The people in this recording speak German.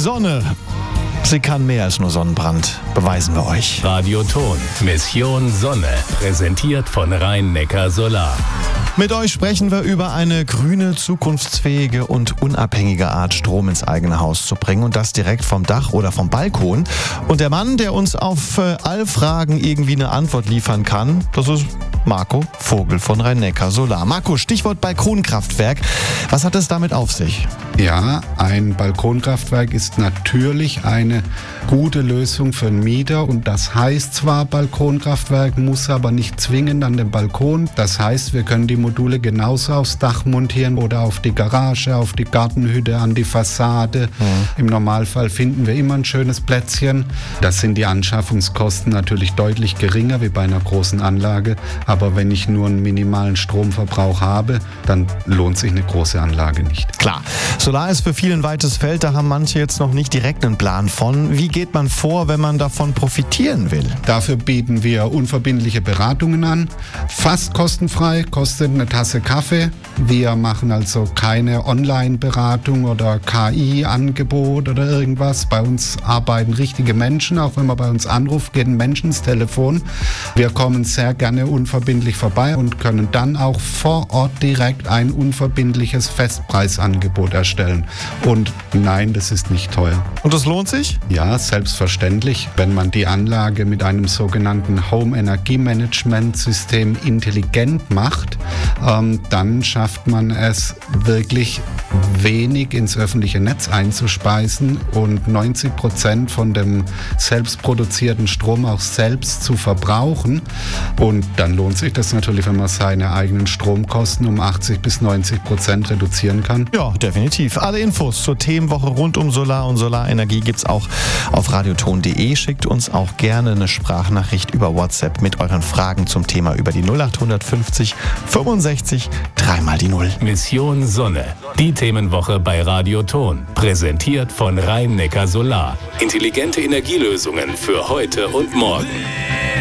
Sonne, sie kann mehr als nur Sonnenbrand. Beweisen wir euch. Radioton. Mission Sonne. Präsentiert von Rhein-Neckar Solar. Mit euch sprechen wir über eine grüne, zukunftsfähige und unabhängige Art, Strom ins eigene Haus zu bringen. Und das direkt vom Dach oder vom Balkon. Und der Mann, der uns auf all Fragen irgendwie eine Antwort liefern kann, das ist Marco Vogel von Rhein-Neckar Solar. Marco, Stichwort Balkonkraftwerk. Was hat es damit auf sich? Ja, ein Balkonkraftwerk ist natürlich eine gute Lösung für einen Mieter. Und das heißt zwar Balkonkraftwerk, muss aber nicht zwingend an den Balkon. Das heißt, wir können die Module genauso aufs Dach montieren oder auf die Garage, auf die Gartenhütte, an die Fassade. Im Normalfall finden wir immer ein schönes Plätzchen. Das sind die Anschaffungskosten natürlich deutlich geringer wie bei einer großen Anlage. Aber wenn ich nur einen minimalen Stromverbrauch habe, dann lohnt sich eine große Anlage nicht. Klar, Solar ist für viele ein weites Feld, da haben manche jetzt noch nicht direkt einen Plan von. Wie geht man vor, wenn man davon profitieren will? Dafür bieten wir unverbindliche Beratungen an, fast kostenfrei, kostet eine Tasse Kaffee. Wir machen also keine Online-Beratung oder KI-Angebot oder irgendwas. Bei uns arbeiten richtige Menschen, auch wenn man bei uns anruft, geht ein Mensch ins Telefon. Wir kommen sehr gerne unverbindlich vorbei und können dann auch vor Ort direkt ein unverbindliches Festpreisangebot erstellen. Und nein, das ist nicht teuer. Und das lohnt sich? Ja, selbstverständlich. Wenn man die Anlage mit einem sogenannten Home-Energie-Management-System intelligent macht, dann schafft man es wirklich wenig ins öffentliche Netz einzuspeisen und 90% von dem selbstproduzierten Strom auch selbst zu verbrauchen. Und dann lohnt sich das natürlich, wenn man seine eigenen Stromkosten um 80-90% reduzieren kann. Ja, definitiv. Alle Infos zur Themenwoche rund um Solar und Solarenergie gibt's auch auf radioton.de. Schickt uns auch gerne eine Sprachnachricht über WhatsApp mit euren Fragen zum Thema über die 0850 65 3 die 0. Mission Sonne. Die Themenwoche bei Radioton. Präsentiert von Rhein-Neckar Solar. Intelligente Energielösungen für heute und morgen.